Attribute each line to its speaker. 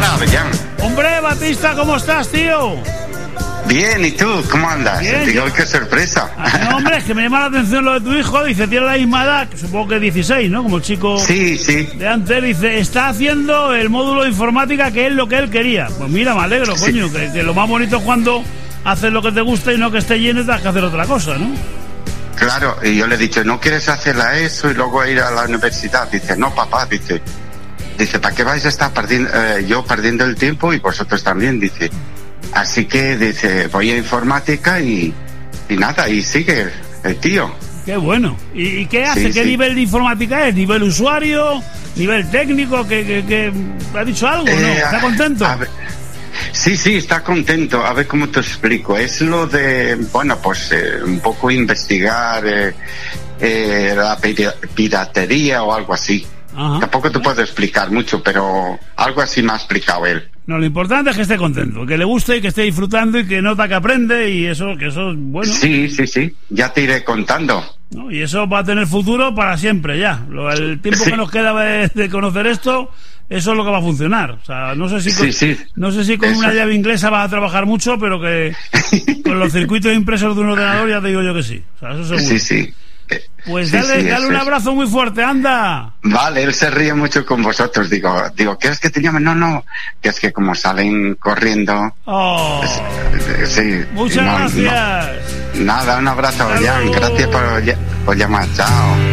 Speaker 1: Hola, Avellán.
Speaker 2: Hombre, Batista, ¿cómo estás, tío?
Speaker 1: Bien, ¿y tú? ¿Cómo andas?
Speaker 2: Bien.
Speaker 1: Digo, qué sorpresa.
Speaker 2: No, hombre, es que me llama la atención lo de tu hijo. Dice, tiene la misma edad, que supongo que 16, ¿no? Como el chico
Speaker 1: Sí.
Speaker 2: de antes. Dice, está haciendo el módulo de informática, que es lo que él quería. Pues mira, me alegro,
Speaker 1: Sí.
Speaker 2: coño, que lo más bonito es cuando haces lo que te gusta y no que esté lleno y tengas que hacer otra cosa, ¿no?
Speaker 1: Claro, y yo le he dicho, ¿no quieres hacerla eso y luego ir a la universidad? Dice, no, papá, dice, ¿para qué vais a estar perdiendo el tiempo y vosotros también? Dice, así que, dice, voy a informática y nada, y sigue el tío.
Speaker 2: Qué bueno. ¿Y qué hace?
Speaker 1: Sí,
Speaker 2: ¿Qué
Speaker 1: sí.
Speaker 2: nivel de informática es? ¿Nivel usuario? ¿Nivel técnico? ¿Que ha dicho algo? ¿No? ¿Está contento?
Speaker 1: A ver, sí, está contento. A ver cómo te explico. Es lo de, bueno, pues un poco investigar la piratería o algo así.
Speaker 2: Ajá.
Speaker 1: Tampoco te puedo explicar mucho, pero algo así me ha explicado él.
Speaker 2: No, lo importante es que esté contento, que le guste y que esté disfrutando y que nota que aprende y eso es bueno.
Speaker 1: Sí. Ya te iré contando.
Speaker 2: ¿No? Y eso va a tener futuro para siempre ya. El tiempo que nos queda de conocer esto, eso es lo que va a funcionar. O sea, no sé si no sé si con
Speaker 1: Eso.
Speaker 2: una llave inglesa vas a trabajar mucho, pero que con los circuitos impresos de un ordenador ya te digo yo que sí. O sea, eso seguro.
Speaker 1: Sí.
Speaker 2: Pues
Speaker 1: Sí,
Speaker 2: dale un abrazo muy fuerte, anda.
Speaker 1: Vale, él se ríe mucho con vosotros. Digo, ¿quieres que te llame? No, que es que como salen corriendo.
Speaker 2: Oh,
Speaker 1: Sí.
Speaker 2: muchas gracias.
Speaker 1: Nada, un abrazo,
Speaker 2: Hasta
Speaker 1: Jan.
Speaker 2: luego.
Speaker 1: Gracias por llamar. Chao.